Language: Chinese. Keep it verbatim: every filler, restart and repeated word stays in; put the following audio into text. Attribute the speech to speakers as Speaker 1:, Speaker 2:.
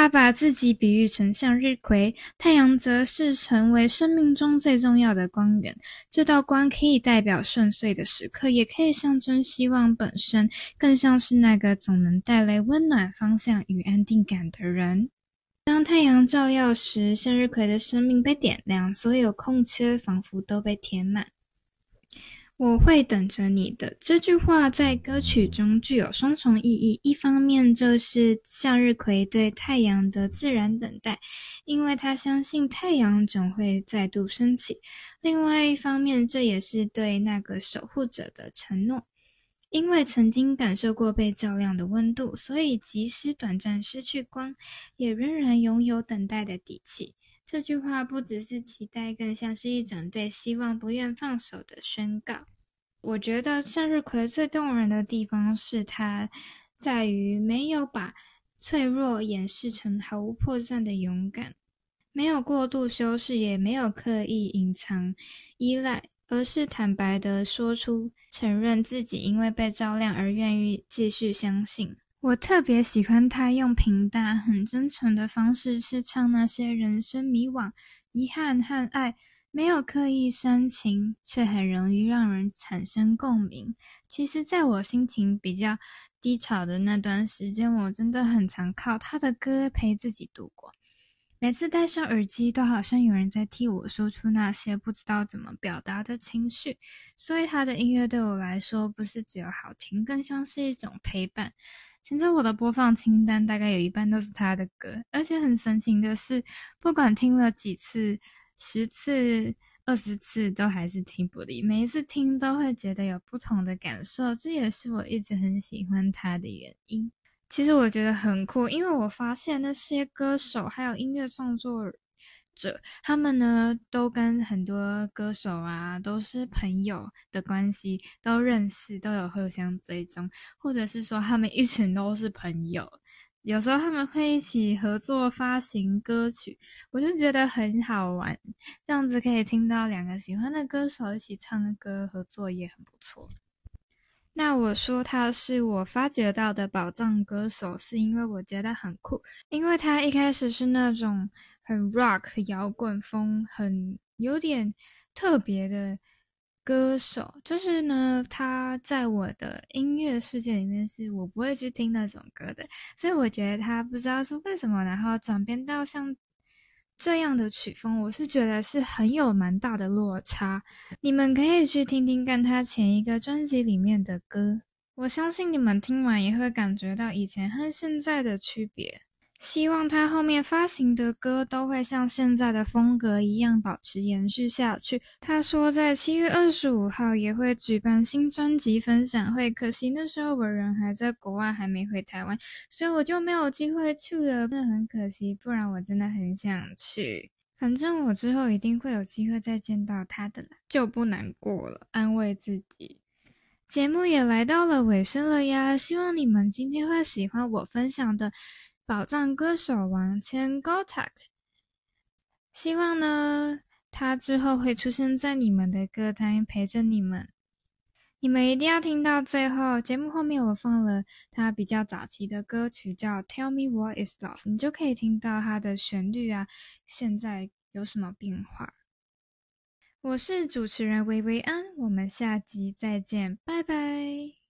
Speaker 1: 他把自己比喻成向日葵，太阳则是成为生命中最重要的光源。这道光可以代表顺遂的时刻，也可以象征希望本身，更像是那个总能带来温暖、方向与安定感的人。当太阳照耀时，向日葵的生命被点亮，所有空缺仿佛都被填满。我会等着你的这句话在歌曲中具有双重意义，一方面这是向日葵对太阳的自然等待，因为他相信太阳总会再度升起；另外一方面这也是对那个守护者的承诺，因为曾经感受过被照亮的温度，所以即使短暂失去光，也仍然拥有等待的底气。这句话不只是期待，更像是一种对希望不愿放手的宣告。我觉得向日葵最动人的地方是它在于没有把脆弱掩饰成毫无破绽的勇敢，没有过度修饰，也没有刻意隐藏依赖，而是坦白地说出，承认自己因为被照亮而愿意继续相信。我特别喜欢他用平淡很真诚的方式去唱那些人生迷惘、遗憾和爱，没有刻意煽情，却很容易让人产生共鸣。其实在我心情比较低潮的那段时间，我真的很常靠他的歌陪自己度过。每次戴上耳机，都好像有人在替我说出那些不知道怎么表达的情绪，所以他的音乐对我来说不是只有好听，更像是一种陪伴。现在我的播放清单大概有一半都是他的歌，而且很神奇的是，不管听了几次，十次、二十次都还是听不腻，每一次听都会觉得有不同的感受，这也是我一直很喜欢他的原因。其实我觉得很酷，因为我发现那些歌手还有音乐创作者，他们呢都跟很多歌手啊都是朋友的关系，都认识，都有互相追踪，或者是说他们一群都是朋友，有时候他们会一起合作发行歌曲，我就觉得很好玩，这样子可以听到两个喜欢的歌手一起唱歌合作也很不错。那我说他是我发掘到的宝藏歌手，是因为我觉得很酷，因为他一开始是那种很 rock 摇滚风，很有点特别的歌手，就是呢他在我的音乐世界里面是我不会去听那种歌的，所以我觉得他不知道是为什么，然后转变到像这样的曲风，我是觉得是很有蛮大的落差。你们可以去听听看他前一个专辑里面的歌，我相信你们听完也会感觉到以前和现在的区别。希望他后面发行的歌都会像现在的风格一样保持延续下去。他说在七月二十五号也会举办新专辑分享会，可惜那时候我人还在国外，还没回台湾，所以我就没有机会去了，真的很可惜，不然我真的很想去。反正我之后一定会有机会再见到他的啦，就不难过了，安慰自己。节目也来到了尾声了呀，希望你们今天会喜欢我分享的宝藏歌手王千 Gotak， 希望呢他之后会出现在你们的歌单陪着你们，你们一定要听到最后。节目后面我放了他比较早期的歌曲叫 Tell Me What Is Love， 你就可以听到他的旋律啊现在有什么变化。我是主持人薇薇安，我们下集再见，拜拜。